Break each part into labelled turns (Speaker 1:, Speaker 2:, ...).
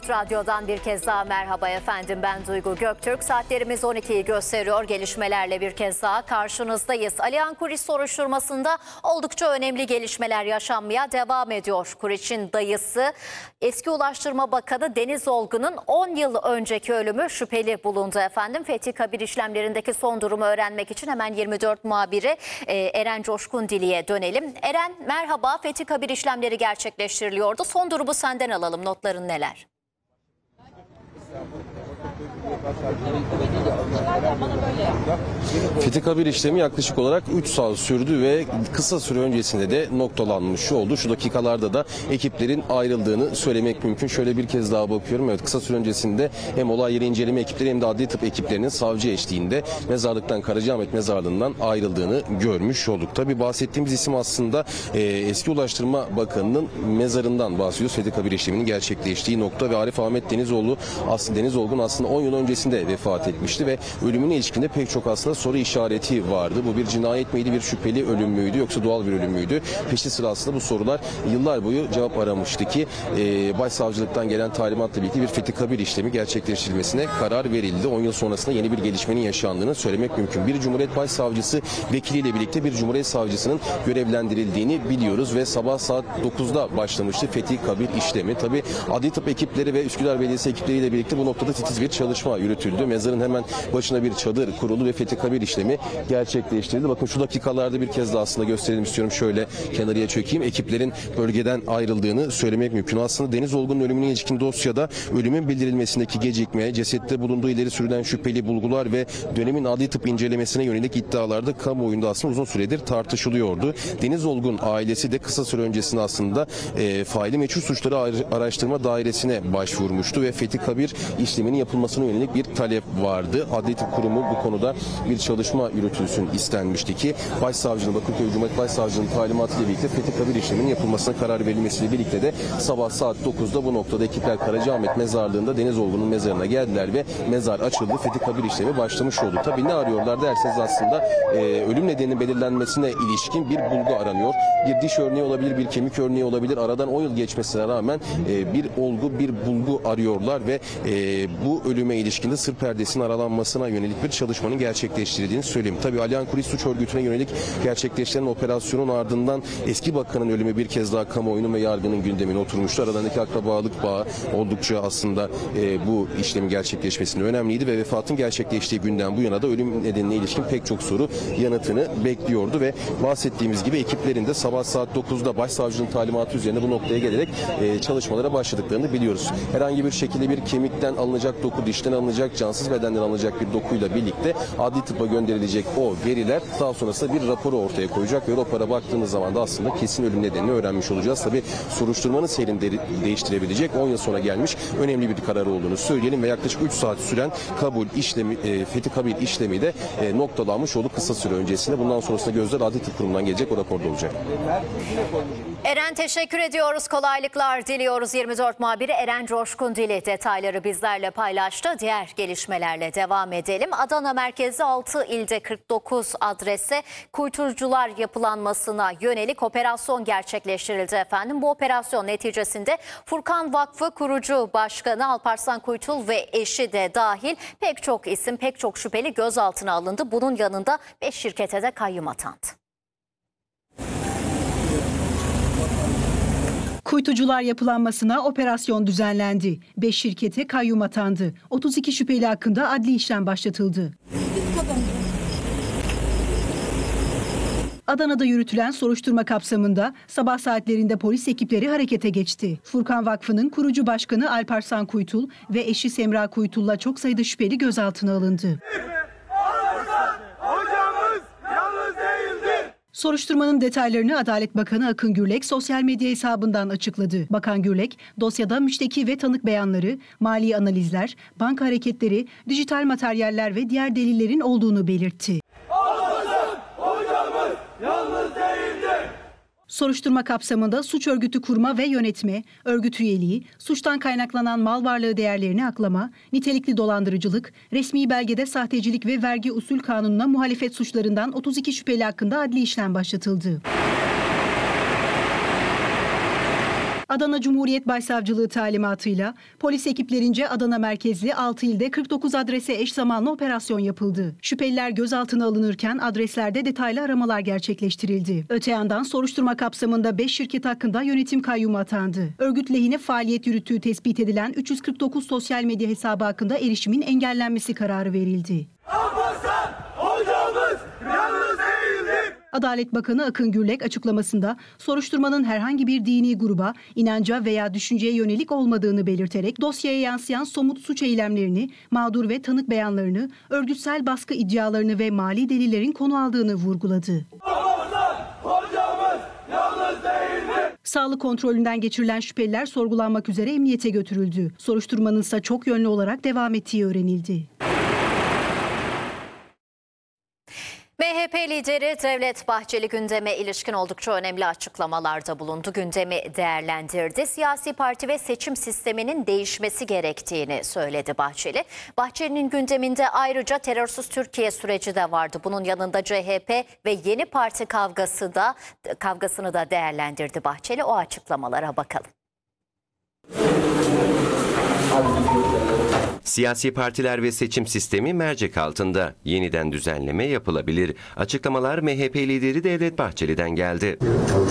Speaker 1: Akit Radyo'dan bir kez daha merhaba efendim. Ben Duygu Göktürk. Saatlerimiz 12'yi gösteriyor. Gelişmelerle bir kez daha karşınızdayız. Alihan Kuriç soruşturmasında oldukça önemli gelişmeler yaşanmaya devam ediyor. Kuriç'in dayısı eski Ulaştırma Bakanı Deniz Olgun'un 10 yıl önceki ölümü şüpheli bulundu efendim. Fethi Kabir işlemlerindeki son durumu öğrenmek için hemen 24 muhabiri Eren Coşkundili'ye dönelim. Eren merhaba. Fethi Kabir işlemleri gerçekleştiriliyordu. Son durumu senden alalım. Notların neler?
Speaker 2: Fethi Kabir işlemi yaklaşık olarak 3 saat sürdü ve kısa süre öncesinde de noktalanmış oldu. Şu dakikalarda da ekiplerin ayrıldığını söylemek mümkün. Şöyle bir kez daha bakıyorum. Evet, kısa süre öncesinde hem olay yeri inceleme ekipleri hem de adli tıp ekiplerinin savcı eşliğinde mezarlıktan, Karacaahmet Mezarlığı'ndan ayrıldığını görmüş olduk. Tabii bahsettiğimiz isim aslında eski Ulaştırma Bakanı'nın mezarından bahsediyoruz. Fethi Kabir işleminin gerçekleştiği nokta ve Arif Ahmet Deniz Olgun aslında 10 yıl öncesinde vefat etmişti ve ölümüne ilişkinde pek çok aslında soru işareti vardı. Bu bir cinayet miydi, bir şüpheli ölüm müydü yoksa doğal bir ölüm müydü? Peşi sıra aslında bu sorular yıllar boyu cevap aramıştı ki Başsavcılıktan gelen talimatla birlikte bir Fethi Kabir işlemi gerçekleştirilmesine karar verildi. 10 yıl sonrasında yeni bir gelişmenin yaşandığını söylemek mümkün. Bir Cumhuriyet Başsavcısı vekiliyle birlikte bir Cumhuriyet Savcısının görevlendirildiğini biliyoruz ve sabah saat 9'da başlamıştı Fethi Kabir işlemi. Tabii adli tıp ekipleri ve Üsküdar Belediyesi ekipleriyle birlikte bu noktada titiz bir çalışma yürütüldü. Mezarın hemen başına bir çadır kuruldu ve Fethi Kabir işlemi gerçekleştirildi. Bakın şu dakikalarda bir kez daha aslında gösterelim istiyorum. Şöyle kenarıya çökeyim. Ekiplerin bölgeden ayrıldığını söylemek mümkün. Aslında Deniz Olgun'un ölümüne ilişkin dosyada ölümün bildirilmesindeki gecikme, cesette bulunduğu ileri sürülen şüpheli bulgular ve dönemin adli tıp incelemesine yönelik iddialarda kamuoyunda aslında uzun süredir tartışılıyordu. Deniz Olgun ailesi de kısa süre öncesinde aslında faili meçhul suçları araştırma dairesine başvurmuştu ve Fethi Kabir işleminin yapılmasına yönelik bir talep vardı. Adli Tıp Kurumu bu konuda bir çalışma yürütülsün istenmişti ki Başsavcının, Bakırköy Cumhuriyet Başsavcılığı'nın talimatıyla birlikte Fethi Kabir işleminin yapılmasına karar verilmesiyle birlikte de sabah saat 9'da bu noktada ekipler Karacaahmet Mezarlığı'nda Deniz Olgun'un mezarına geldiler ve mezar açıldı. Fethi Kabir işlemi başlamış oldu. Tabii ne arıyorlar derseniz aslında ölüm nedeninin belirlenmesine ilişkin bir bulgu aranıyor. Bir diş örneği olabilir, bir kemik örneği olabilir. Aradan 10 yıl geçmesine rağmen bir olgu, bir bulgu arıyorlar ve bu ölüme ilişkinde sır perdesinin aralanmasına yönelik bir çalışmanın gerçekleştirildiğini söyleyeyim. Tabii Alihan Kuriç suç örgütüne yönelik gerçekleştirilen operasyonun ardından eski bakanın ölümü bir kez daha kamuoyunun ve yargının gündemine oturmuştu. Aralarındaki akrabalık bağı oldukça aslında bu işlemin gerçekleşmesinde önemliydi ve vefatın gerçekleştiği günden bu yana da ölüm nedenine ilişkin pek çok soru yanıtını bekliyordu ve bahsettiğimiz gibi ekiplerin de sabah saat 9'da Başsavcının talimatı üzerine bu noktaya gelerek çalışmalara başladıklarını biliyoruz. Herhangi bir şekilde bir kemikten alınacak doku, dişten alınacak, cansız bedenden alınacak bir dokuyla birlikte adli tıbba gönderilecek o veriler daha sonrasında bir raporu ortaya koyacak ve rapora baktığımız zaman da aslında kesin ölüm nedenini öğrenmiş olacağız. Tabii soruşturmanın seyrini değiştirebilecek 10 yıl sonra gelmiş önemli bir karar olduğunu söyleyelim ve yaklaşık 3 saat süren Fethi Kabir işlemi de noktalanmış oldu kısa süre öncesinde. Bundan sonrasında gözler adli tıp kurumundan gelecek, o raporda olacak.
Speaker 1: Eren teşekkür ediyoruz. Kolaylıklar diliyoruz. 24 muhabiri Eren Coşkundili detayları bizlerle paylaştı. Diğer gelişmelerle devam edelim. Adana merkezi 6 ilde 49 adrese kuytucular yapılanmasına yönelik operasyon gerçekleştirildi efendim. Bu operasyon neticesinde Furkan Vakfı kurucu başkanı Alparslan Kuytul ve eşi de dahil pek çok isim, pek çok şüpheli gözaltına alındı. Bunun yanında 5 şirkete de kayyum atandı.
Speaker 3: Kuytucular yapılanmasına operasyon düzenlendi. 5 şirkete kayyum atandı. 32 şüpheli hakkında adli işlem başlatıldı. Adana'da yürütülen soruşturma kapsamında sabah saatlerinde polis ekipleri harekete geçti. Furkan Vakfı'nın kurucu başkanı Alparslan Kuytul ve eşi Semra Kuytul'la çok sayıda şüpheli gözaltına alındı. Soruşturmanın detaylarını Adalet Bakanı Akın Gürlek sosyal medya hesabından açıkladı. Bakan Gürlek, dosyada müşteki ve tanık beyanları, mali analizler, banka hareketleri, dijital materyaller ve diğer delillerin olduğunu belirtti. Soruşturma kapsamında suç örgütü kurma ve yönetme, örgüt üyeliği, suçtan kaynaklanan mal varlığı değerlerini aklama, nitelikli dolandırıcılık, resmi belgede sahtecilik ve vergi usul kanununa muhalefet suçlarından 32 şüpheli hakkında adli işlem başlatıldı. Adana Cumhuriyet Başsavcılığı talimatıyla polis ekiplerince Adana merkezli 6 ilde 49 adrese eş zamanlı operasyon yapıldı. Şüpheliler gözaltına alınırken adreslerde detaylı aramalar gerçekleştirildi. Öte yandan soruşturma kapsamında 5 şirket hakkında yönetim kayyumu atandı. Örgüt lehine faaliyet yürüttüğü tespit edilen 349 sosyal medya hesabı hakkında erişimin engellenmesi kararı verildi.
Speaker 4: Alparslan hocamız yalnız değildir.
Speaker 3: Adalet Bakanı Akın Gürlek açıklamasında soruşturmanın herhangi bir dini gruba, inanca veya düşünceye yönelik olmadığını belirterek dosyaya yansıyan somut suç eylemlerini, mağdur ve tanık beyanlarını, örgütsel baskı iddialarını ve mali delillerin konu aldığını vurguladı.
Speaker 4: Alparslan hocamız yalnız değildir.
Speaker 3: Sağlık kontrolünden geçirilen şüpheliler sorgulanmak üzere emniyete götürüldü. Soruşturmanın ise çok yönlü olarak devam ettiği öğrenildi.
Speaker 1: MHP lideri Devlet Bahçeli gündeme ilişkin oldukça önemli açıklamalarda bulundu. Gündemi değerlendirdi. Siyasi parti ve seçim sisteminin değişmesi gerektiğini söyledi Bahçeli. Bahçeli'nin gündeminde ayrıca terörsüz Türkiye süreci de vardı. Bunun yanında CHP ve yeni parti kavgasını da değerlendirdi Bahçeli. O açıklamalara bakalım.
Speaker 5: Siyasi partiler ve seçim sistemi mercek altında. Yeniden düzenleme yapılabilir. Açıklamalar MHP lideri Devlet Bahçeli'den geldi.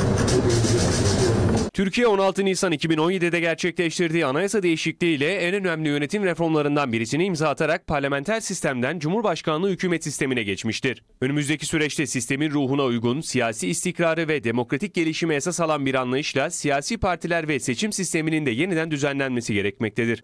Speaker 6: Türkiye 16 Nisan 2017'de gerçekleştirdiği anayasa değişikliğiyle en önemli yönetim reformlarından birisini imza atarak parlamenter sistemden Cumhurbaşkanlığı hükümet sistemine geçmiştir. Önümüzdeki süreçte sistemin ruhuna uygun, siyasi istikrarı ve demokratik gelişimi esas alan bir anlayışla siyasi partiler ve seçim sisteminin de yeniden düzenlenmesi gerekmektedir.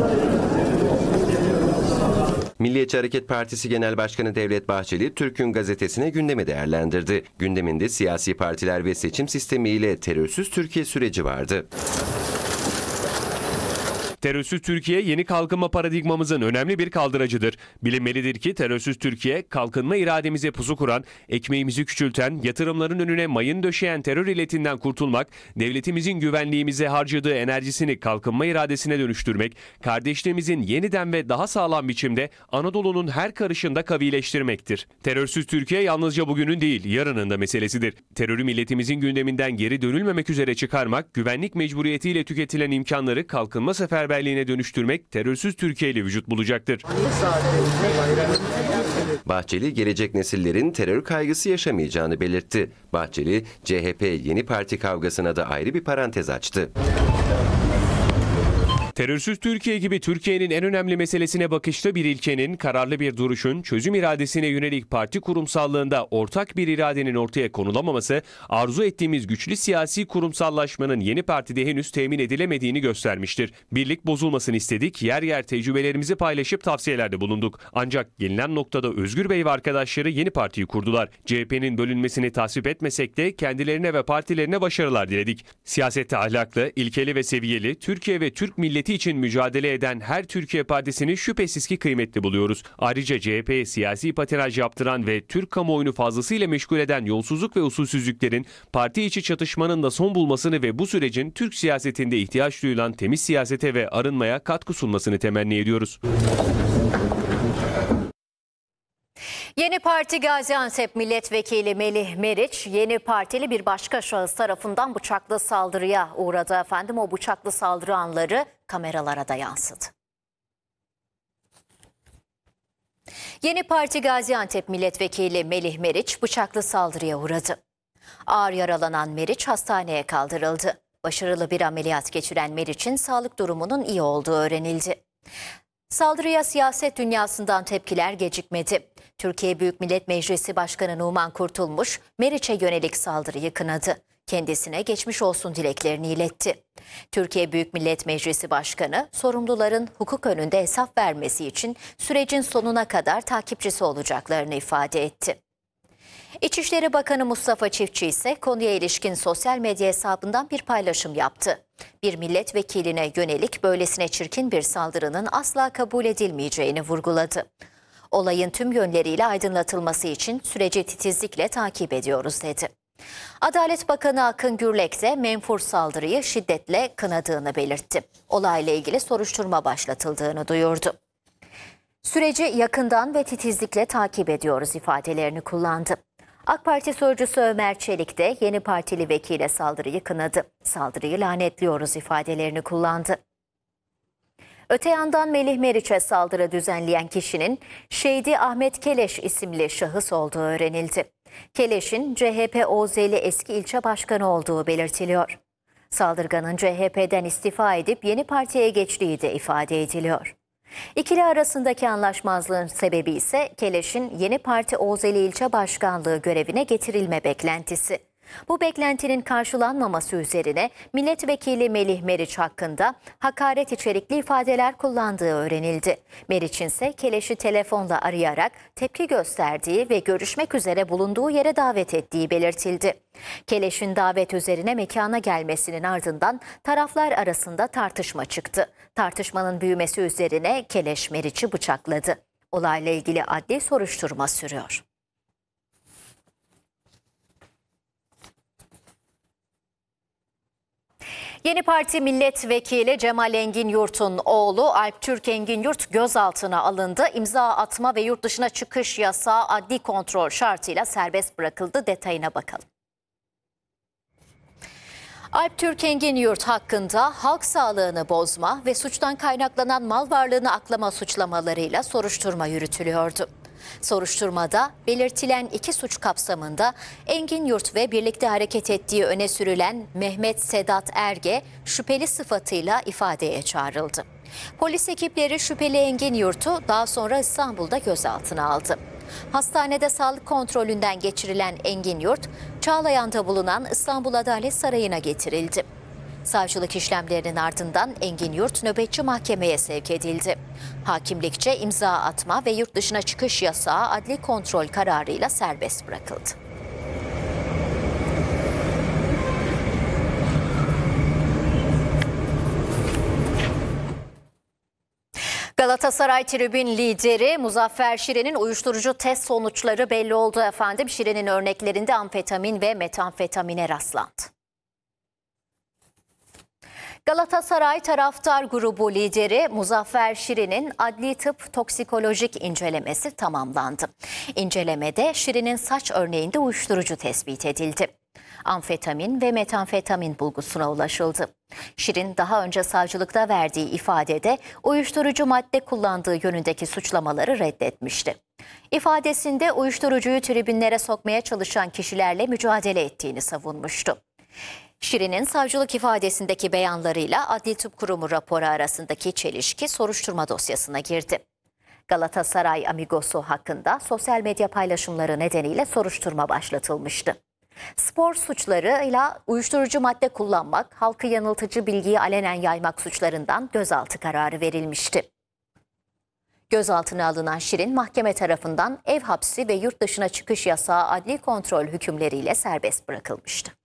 Speaker 5: Milliyetçi Hareket Partisi Genel Başkanı Devlet Bahçeli, Türk'ün gazetesine gündemi değerlendirdi. Gündeminde siyasi partiler ve seçim sistemi ile terörsüz Türkiye süreci vardı.
Speaker 6: Terörsüz Türkiye yeni kalkınma paradigmamızın önemli bir kaldıracıdır. Bilinmelidir ki terörsüz Türkiye, kalkınma irademize pusu kuran, ekmeğimizi küçülten, yatırımların önüne mayın döşeyen terör illetinden kurtulmak, devletimizin güvenliğimize harcadığı enerjisini kalkınma iradesine dönüştürmek, kardeşliğimizin yeniden ve daha sağlam biçimde Anadolu'nun her karışında kavileştirmektir. Terörsüz Türkiye yalnızca bugünün değil, yarının da meselesidir. Terörü milletimizin gündeminden geri dönülmemek üzere çıkarmak, güvenlik mecburiyetiyle tüketilen imkanları kalkınma seferberliğine dönüştürmek terörsüz Türkiye ile vücut bulacaktır.
Speaker 5: Bahçeli, gelecek nesillerin terör kaygısı yaşamayacağını belirtti. Bahçeli, CHP yeni parti kavgasına da ayrı bir parantez açtı.
Speaker 6: Terörsüz Türkiye gibi Türkiye'nin en önemli meselesine bakışta bir ilkenin, kararlı bir duruşun, çözüm iradesine yönelik parti kurumsallığında ortak bir iradenin ortaya konulamaması, arzu ettiğimiz güçlü siyasi kurumsallaşmanın yeni partide henüz temin edilemediğini göstermiştir. Birlik bozulmasını istedik, yer yer tecrübelerimizi paylaşıp tavsiyelerde bulunduk. Ancak gelinen noktada Özgür Bey ve arkadaşları yeni partiyi kurdular. CHP'nin bölünmesini tasvip etmesek de kendilerine ve partilerine başarılar diledik. Siyasette ahlaklı, ilkeli ve seviyeli, Türkiye ve Türk milleti için mücadele eden her Türkiye Partisi'ni şüphesiz ki kıymetli buluyoruz. Ayrıca CHP'ye siyasi patinaj yaptıran ve Türk kamuoyunu fazlasıyla meşgul eden yolsuzluk ve usulsüzlüklerin parti içi çatışmanın da son bulmasını ve bu sürecin Türk siyasetinde ihtiyaç duyulan temiz siyasete ve arınmaya katkı sunmasını temenni ediyoruz.
Speaker 1: Yeni Parti Gaziantep Milletvekili Melih Meriç, yeni partili bir başka şahıs tarafından bıçaklı saldırıya uğradı efendim. O bıçaklı saldırı anları kameralara da yansıdı. Yeni Parti Gaziantep Milletvekili Melih Meriç bıçaklı saldırıya uğradı. Ağır yaralanan Meriç hastaneye kaldırıldı. Başarılı bir ameliyat geçiren Meriç'in sağlık durumunun iyi olduğu öğrenildi. Saldırıya siyaset dünyasından tepkiler gecikmedi. Türkiye Büyük Millet Meclisi Başkanı Numan Kurtulmuş, Meriç'e yönelik saldırıyı kınadı. Kendisine geçmiş olsun dileklerini iletti. Türkiye Büyük Millet Meclisi Başkanı, sorumluların hukuk önünde hesap vermesi için sürecin sonuna kadar takipçisi olacaklarını ifade etti. İçişleri Bakanı Mustafa Çiftçi ise konuya ilişkin sosyal medya hesabından bir paylaşım yaptı. Bir milletvekiline yönelik böylesine çirkin bir saldırının asla kabul edilmeyeceğini vurguladı. Olayın tüm yönleriyle aydınlatılması için süreci titizlikle takip ediyoruz dedi. Adalet Bakanı Akın Gürlek de menfur saldırıyı şiddetle kınadığını belirtti. Olayla ilgili soruşturma başlatıldığını duyurdu. Süreci yakından ve titizlikle takip ediyoruz ifadelerini kullandı. AK Parti sözcüsü Ömer Çelik de yeni partili vekile saldırıyı kınadı. Saldırıyı lanetliyoruz ifadelerini kullandı. Öte yandan Melih Meriç'e saldırı düzenleyen kişinin Şehdi Ahmet Keleş isimli şahıs olduğu öğrenildi. Keleş'in CHP Ozeli eski ilçe başkanı olduğu belirtiliyor. Saldırganın CHP'den istifa edip yeni partiye geçtiği de ifade ediliyor. İkili arasındaki anlaşmazlığın sebebi ise Keleş'in yeni parti Ozeli ilçe başkanlığı görevine getirilme beklentisi. Bu beklentinin karşılanmaması üzerine milletvekili Melih Meriç hakkında hakaret içerikli ifadeler kullandığı öğrenildi. Meriç'in ise Keleş'i telefonla arayarak tepki gösterdiği ve görüşmek üzere bulunduğu yere davet ettiği belirtildi. Keleş'in davet üzerine mekana gelmesinin ardından taraflar arasında tartışma çıktı. Tartışmanın büyümesi üzerine Keleş Meriç'i bıçakladı. Olayla ilgili adli soruşturma sürüyor. Yeni Parti milletvekili Cemal Enginyurt'un oğlu Alptürk Enginyurt gözaltına alındı. İmza atma ve yurt dışına çıkış yasağı adli kontrol şartıyla serbest bırakıldı. Detayına bakalım. Alptürk Enginyurt hakkında halk sağlığını bozma ve suçtan kaynaklanan mal varlığını aklama suçlamalarıyla soruşturma yürütülüyordu. Soruşturmada belirtilen iki suç kapsamında Enginyurt ve birlikte hareket ettiği öne sürülen Mehmet Sedat Erge şüpheli sıfatıyla ifadeye çağrıldı. Polis ekipleri şüpheli Enginyurt'u daha sonra İstanbul'da gözaltına aldı. Hastanede sağlık kontrolünden geçirilen Enginyurt, Çağlayan'da bulunan İstanbul Adalet Sarayı'na getirildi. Savcılık işlemlerinin ardından Enginyurt nöbetçi mahkemeye sevk edildi. Hakimlikçe imza atma ve yurt dışına çıkış yasağı adli kontrol kararıyla serbest bırakıldı. Galatasaray tribün lideri Muzaffer Şirin'in uyuşturucu test sonuçları belli oldu efendim. Şirin'in örneklerinde amfetamin ve metamfetamine rastlandı. Galatasaray taraftar grubu lideri Muzaffer Şirin'in adli tıp toksikolojik incelemesi tamamlandı. İncelemede Şirin'in saç örneğinde uyuşturucu tespit edildi. Amfetamin ve metamfetamin bulgusuna ulaşıldı. Şirin daha önce savcılıkta verdiği ifadede uyuşturucu madde kullandığı yönündeki suçlamaları reddetmişti. İfadesinde uyuşturucuyu tribünlere sokmaya çalışan kişilerle mücadele ettiğini savunmuştu. Şirin'in savcılık ifadesindeki beyanlarıyla Adli Tıp Kurumu raporu arasındaki çelişki soruşturma dosyasına girdi. Galatasaray Amigosu hakkında sosyal medya paylaşımları nedeniyle soruşturma başlatılmıştı. Spor suçlarıyla uyuşturucu madde kullanmak, halkı yanıltıcı bilgiyi alenen yaymak suçlarından gözaltı kararı verilmişti. Gözaltına alınan Şirin mahkeme tarafından ev hapsi ve yurt dışına çıkış yasağı adli kontrol hükümleriyle serbest bırakılmıştı.